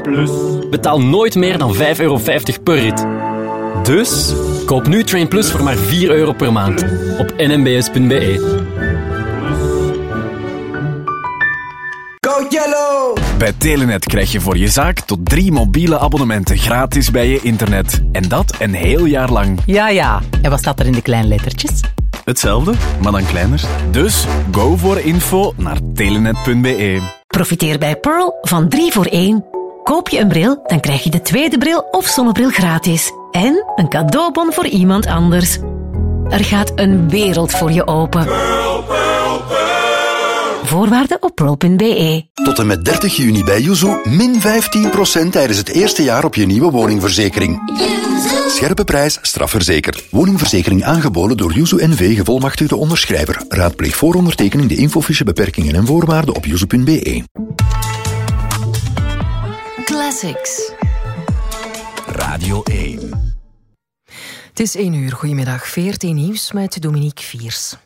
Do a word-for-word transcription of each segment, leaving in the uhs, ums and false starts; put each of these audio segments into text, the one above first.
Plus. Betaal nooit meer dan vijf euro vijftig per rit. Dus koop nu Train Plus voor maar vier euro per maand op n m b s punt b e. Go Yellow! Bij Telenet krijg je voor je zaak tot drie mobiele abonnementen gratis bij je internet. En dat een heel jaar lang. Ja, ja. En wat staat er in de kleine lettertjes? Hetzelfde, maar dan kleiner. Dus go voor info naar telenet punt b e. Profiteer bij Pearl van drie voor één. Koop je een bril, dan krijg je de tweede bril of zonnebril gratis. En een cadeaubon voor iemand anders. Er gaat een wereld voor je open. Pearl, Pearl, Pearl. Voorwaarden op pearl punt b e. Tot en met dertig juni bij Yuzu min vijftien procent tijdens het eerste jaar op je nieuwe woningverzekering. Scherpe prijs, strafverzekerd. Woningverzekering aangeboden door Yuzu N V, gevolmachtigde onderschrijver. Raadpleeg voor ondertekening de infofiche beperkingen en voorwaarden op yuzu punt b e. Classics. Radio één. Het is één uur. Goedemiddag. V R T Nieuws met Dominique Viers.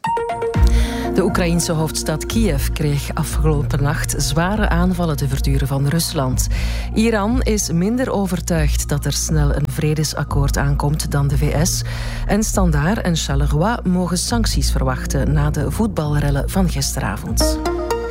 De Oekraïense hoofdstad Kiev kreeg afgelopen nacht zware aanvallen te verduren van Rusland. Iran is minder overtuigd dat er snel een vredesakkoord aankomt dan de V S. En Standaard en Charleroi mogen sancties verwachten na de voetbalrellen van gisteravond.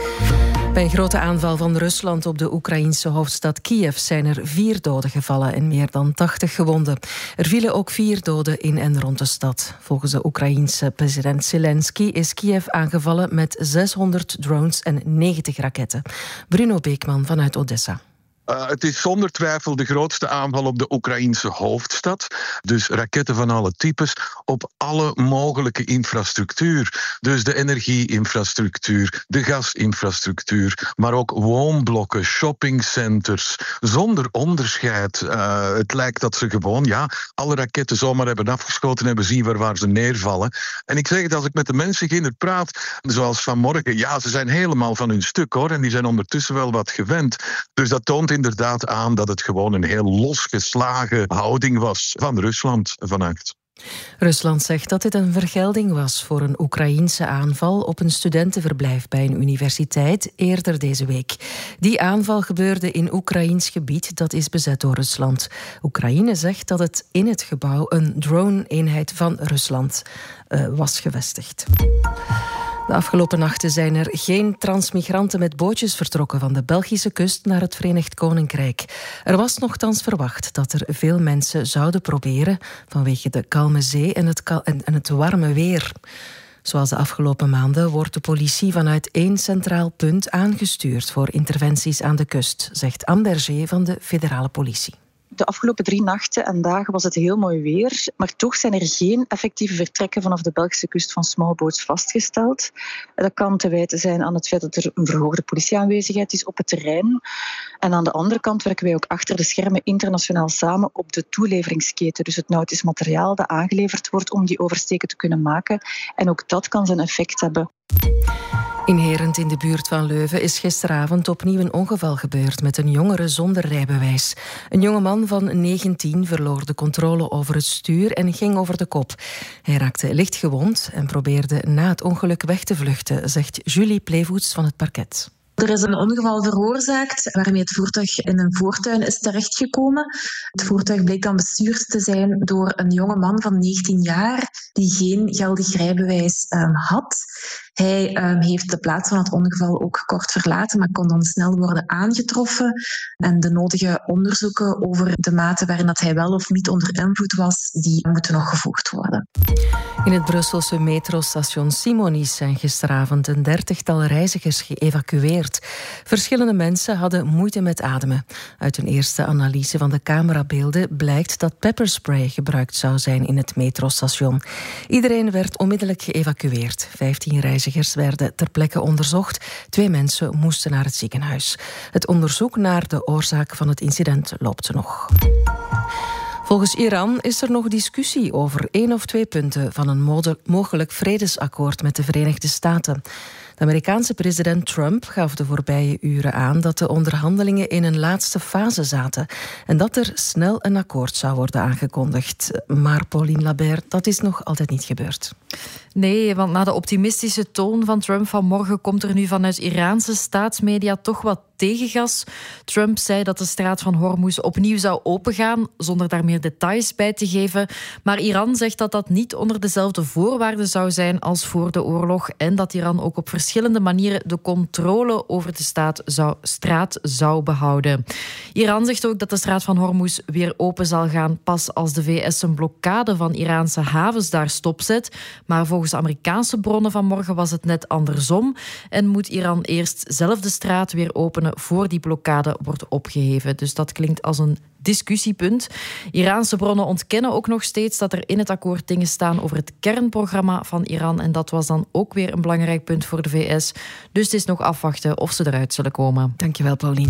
Bij een grote aanval van Rusland op de Oekraïense hoofdstad Kiev zijn er vier doden gevallen en meer dan tachtig gewonden. Er vielen ook vier doden in en rond de stad. Volgens de Oekraïense president Zelensky is Kiev aangevallen met zeshonderd drones en negentig raketten. Bruno Beekman vanuit Odessa. Uh, het is zonder twijfel de grootste aanval op de Oekraïense hoofdstad. Dus raketten van alle types op alle mogelijke infrastructuur. Dus de energieinfrastructuur, de gasinfrastructuur, maar ook woonblokken, shoppingcenters, zonder onderscheid. Uh, het lijkt dat ze gewoon ja, alle raketten zomaar hebben afgeschoten en hebben zien waar, waar ze neervallen. En ik zeg het, als ik met de mensen ginder praat, zoals vanmorgen, ja, ze zijn helemaal van hun stuk hoor, en die zijn ondertussen wel wat gewend. Dus dat toont inderdaad aan dat het gewoon een heel losgeslagen houding was van Rusland vannacht. Rusland zegt dat dit een vergelding was voor een Oekraïense aanval op een studentenverblijf bij een universiteit eerder deze week. Die aanval gebeurde in Oekraïens gebied dat is bezet door Rusland. Oekraïne zegt dat het in het gebouw een drone-eenheid van Rusland uh, was gevestigd. De afgelopen nachten zijn er geen transmigranten met bootjes vertrokken van de Belgische kust naar het Verenigd Koninkrijk. Er was nochtans verwacht dat er veel mensen zouden proberen vanwege de kalme zee en het, kal- en het warme weer. Zoals de afgelopen maanden wordt de politie vanuit één centraal punt aangestuurd voor interventies aan de kust, zegt Anne Berger van de federale politie. De afgelopen drie nachten en dagen was het heel mooi weer, maar toch zijn er geen effectieve vertrekken vanaf de Belgische kust van smallboats vastgesteld. Dat kan te wijten zijn aan het feit dat er een verhoogde politieaanwezigheid is op het terrein. En aan de andere kant werken wij ook achter de schermen internationaal samen op de toeleveringsketen. Dus het nautisch materiaal dat aangeleverd wordt om die oversteken te kunnen maken. En ook dat kan zijn effect hebben. In Herent in de buurt van Leuven is gisteravond opnieuw een ongeval gebeurd met een jongere zonder rijbewijs. Een jongeman van negentien verloor de controle over het stuur en ging over de kop. Hij raakte licht gewond en probeerde na het ongeluk weg te vluchten, zegt Julie Plevoets van het parket. Er is een ongeval veroorzaakt waarmee het voertuig in een voortuin is terechtgekomen. Het voertuig bleek dan bestuurd te zijn door een jonge man van negentien jaar die geen geldig rijbewijs um, had. Hij um, heeft de plaats van het ongeval ook kort verlaten, maar kon dan snel worden aangetroffen. En de nodige onderzoeken over de mate waarin dat hij wel of niet onder invloed was, die moeten nog gevoerd worden. In het Brusselse metrostation Simonis zijn gisteravond een dertigtal reizigers geëvacueerd. Verschillende mensen hadden moeite met ademen. Uit een eerste analyse van de camerabeelden blijkt dat pepperspray gebruikt zou zijn in het metrostation. Iedereen werd onmiddellijk geëvacueerd. Vijftien reizigers werden ter plekke onderzocht. Twee mensen moesten naar het ziekenhuis. Het onderzoek naar de oorzaak van het incident loopt nog. Volgens Iran is er nog discussie over één of twee punten van een mogelijk vredesakkoord met de Verenigde Staten. De Amerikaanse president Trump gaf de voorbije uren aan dat de onderhandelingen in een laatste fase zaten en dat er snel een akkoord zou worden aangekondigd. Maar Pauline Labert, dat is nog altijd niet gebeurd. Nee, want na de optimistische toon van Trump vanmorgen komt er nu vanuit Iraanse staatsmedia toch wat tegengas. Trump zei dat de straat van Hormuz opnieuw zou opengaan, zonder daar meer details bij te geven. Maar Iran zegt dat dat niet onder dezelfde voorwaarden zou zijn als voor de oorlog en dat Iran ook op verschillende manieren de controle over de staat zou, straat zou behouden. Iran zegt ook dat de straat van Hormuz weer open zal gaan pas als de V S een blokkade van Iraanse havens daar stopzet. Maar volgens Amerikaanse bronnen vanmorgen was het net andersom en moet Iran eerst zelf de straat weer openen voor die blokkade wordt opgeheven. Dus dat klinkt als een discussiepunt. Iraanse bronnen ontkennen ook nog steeds dat er in het akkoord dingen staan over het kernprogramma van Iran en dat was dan ook weer een belangrijk punt voor de V S. Dus het is nog afwachten of ze eruit zullen komen. Dankjewel, Pauline.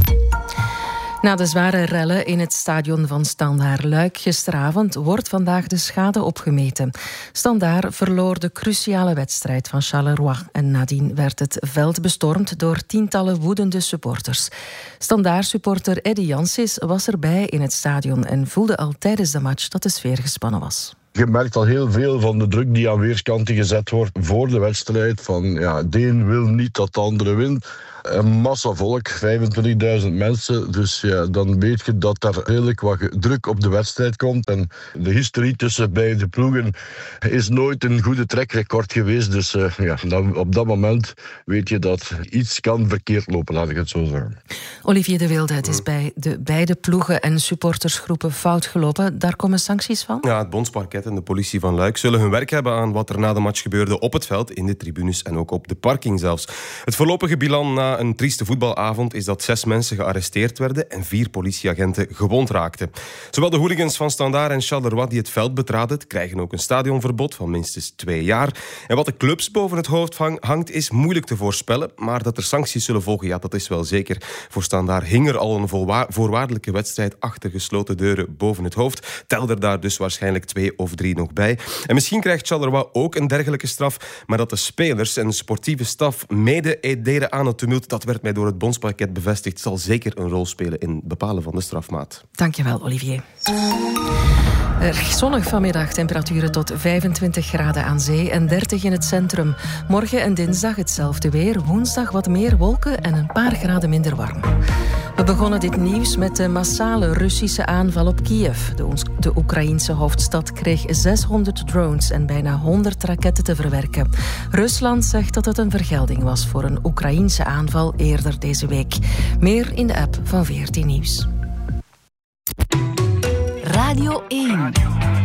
Na de zware rellen in het stadion van Standaard Luik gisteravond wordt vandaag de schade opgemeten. Standaard verloor de cruciale wedstrijd van Charleroi en nadien werd het veld bestormd door tientallen woedende supporters. Standaard-supporter Eddy Jansis was erbij in het stadion en voelde al tijdens de match dat de sfeer gespannen was. Je merkt al heel veel van de druk die aan weerskanten gezet wordt voor de wedstrijd. Van ja, de een wil niet dat de andere wint. Een massa volk, vijfentwintigduizend mensen. Dus ja, dan weet je dat daar redelijk wat druk op de wedstrijd komt. En de historie tussen beide ploegen is nooit een goede trekrecord geweest. Dus uh, ja, dan, op dat moment weet je dat iets kan verkeerd lopen, laat ik het zo zeggen. Olivier de Wilde, het is bij de beide ploegen en supportersgroepen fout gelopen. Daar komen sancties van? Ja, het Bondsparket en de politie van Luik zullen hun werk hebben aan wat er na de match gebeurde op het veld, in de tribunes en ook op de parking zelfs. Het voorlopige bilan na een trieste voetbalavond is dat zes mensen gearresteerd werden en vier politieagenten gewond raakten. Zowel de hooligans van Standaard en Charleroi die het veld betraden, krijgen ook een stadionverbod van minstens twee jaar. En wat de clubs boven het hoofd hangt, is moeilijk te voorspellen, maar dat er sancties zullen volgen, ja, dat is wel zeker. Voor Standaard hing er al een voorwaardelijke wedstrijd achter gesloten deuren boven het hoofd. Tel er daar dus waarschijnlijk twee of drie nog bij. En misschien krijgt Charleroi ook een dergelijke straf, maar dat de spelers en de sportieve staf mede deden aan het tumult, dat werd mij door het Bondsparket bevestigd, zal zeker een rol spelen in het bepalen van de strafmaat. Dankjewel, Olivier. Erg zonnig vanmiddag, temperaturen tot vijfentwintig graden aan zee en dertig in het centrum. Morgen en dinsdag hetzelfde weer, woensdag wat meer wolken en een paar graden minder warm. We begonnen dit nieuws met de massale Russische aanval op Kiev. De, de Oekraïense hoofdstad kreeg zeshonderd drones en bijna honderd raketten te verwerken. Rusland zegt dat het een vergelding was voor een Oekraïense aanval eerder deze week. Meer in de app van V R T Nieuws. Radio één.